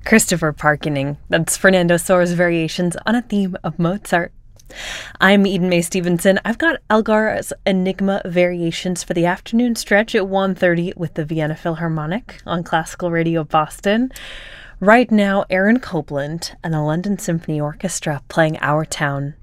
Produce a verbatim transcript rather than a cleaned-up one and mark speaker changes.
Speaker 1: Christopher Parkening. That's Fernando Soares' variations on a theme of Mozart. I'm Eden Mae Stevenson. I've got Elgar's Enigma variations for the afternoon stretch at one thirty with the Vienna Philharmonic on Classical Radio Boston. Right now, Aaron Copland and the London Symphony Orchestra playing Our Town.